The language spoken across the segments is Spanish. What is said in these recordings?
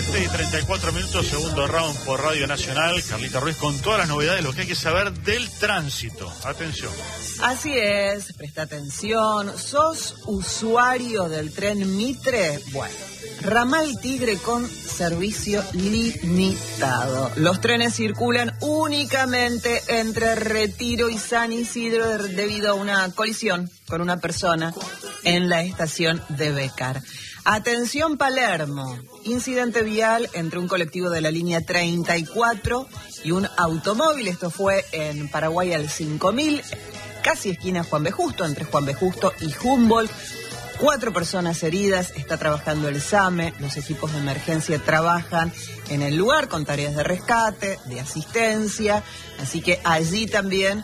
7:34, segundo round por Radio Nacional. Carlita Ruiz con todas las novedades, lo que hay que saber del tránsito. Atención. Así es, presta atención. ¿Sos usuario del tren Mitre? Bueno, ramal Tigre con servicio limitado. Los trenes circulan únicamente entre Retiro y San Isidro debido a una colisión con una persona en la estación de Bécar. Atención Palermo, incidente vial entre un colectivo de la línea 34 y un automóvil. Esto fue en Paraguay al 5000, casi esquina Juan B. Justo, entre Juan B. Justo y Humboldt. 4 personas heridas, está trabajando el SAME, los equipos de emergencia trabajan en el lugar con tareas de rescate, de asistencia, así que allí también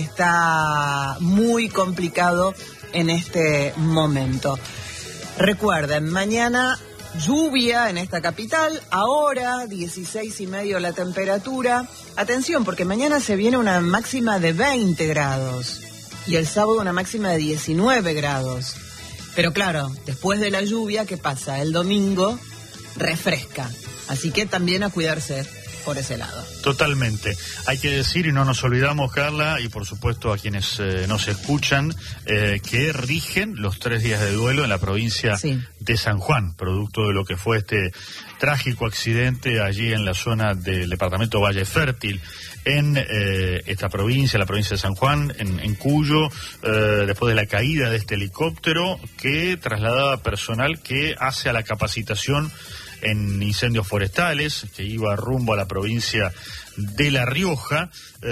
está muy complicado en este momento. Recuerden, mañana lluvia en esta capital, ahora 16:30 la temperatura. Atención, porque mañana se viene una máxima de 20 grados y el sábado una máxima de 19 grados. Pero claro, después de la lluvia, ¿qué pasa? El domingo refresca, así que también a cuidarse por ese lado. Totalmente. Hay que decir, y no nos olvidamos, Carla, y por supuesto a quienes nos escuchan, que rigen los 3 días de duelo en la provincia de San Juan, producto de lo que fue este trágico accidente allí en la zona del departamento Valle Fértil, en esta provincia, la provincia de San Juan, en Cuyo, después de la caída de este helicóptero que trasladaba personal que hace a la capacitación en incendios forestales, que iba rumbo a la provincia de La Rioja,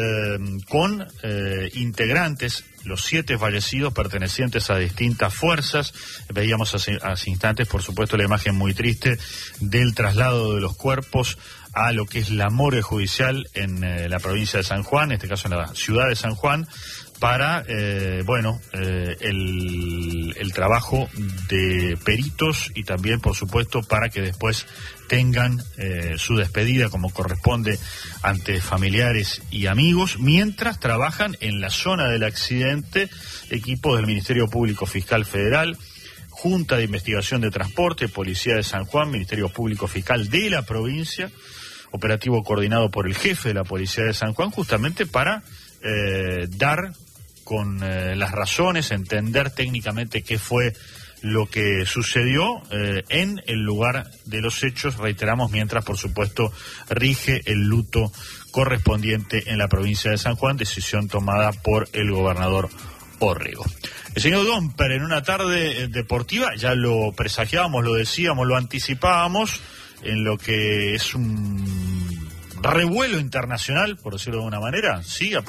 con integrantes, los 7 fallecidos pertenecientes a distintas fuerzas. Veíamos hace instantes, por supuesto, la imagen muy triste del traslado de los cuerpos a lo que es la morgue judicial en la provincia de San Juan, en este caso en la ciudad de San Juan, para, el trabajo de peritos y también, por supuesto, para que después tengan su despedida como corresponde ante familiares y amigos, mientras trabajan en la zona del accidente equipos del Ministerio Público Fiscal Federal, Junta de Investigación de Transporte, Policía de San Juan, Ministerio Público Fiscal de la provincia, operativo coordinado por el jefe de la Policía de San Juan, justamente para dar con las razones, entender técnicamente qué fue lo que sucedió en el lugar de los hechos, reiteramos, mientras por supuesto rige el luto correspondiente en la provincia de San Juan, decisión tomada por el gobernador Orrego. El señor Domper, en una tarde deportiva, ya lo presagiábamos, lo decíamos, lo anticipábamos, en lo que es un revuelo internacional, por decirlo de una manera, sí,